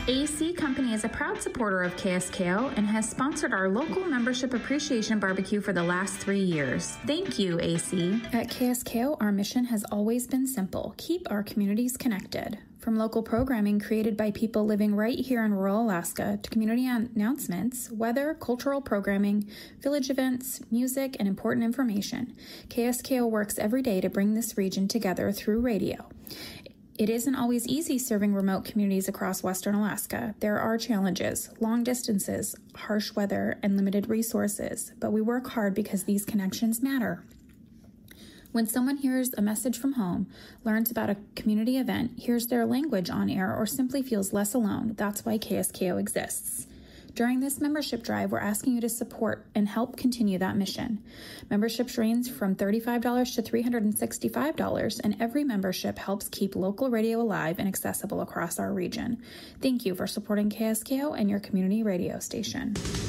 AC Company is a proud supporter of KSKO and has sponsored our local membership appreciation barbecue for the last 3 years. Thank you, AC. At KSKO, our mission has always been simple: keep our communities connected. From local programming created by people living right here in rural Alaska to community announcements, weather, cultural programming, village events, music, and important information, KSKO works every day to bring this region together through radio. It isn't always easy serving remote communities across Western Alaska. There are challenges, long distances, harsh weather, and limited resources, but we work hard because these connections matter. When someone hears a message from home, learns about a community event, hears their language on air, or simply feels less alone, that's why KSKO exists. During this membership drive, we're asking you to support and help continue that mission. Memberships range from $35 to $365, and every membership helps keep local radio alive and accessible across our region. Thank you for supporting KSKO and your community radio station.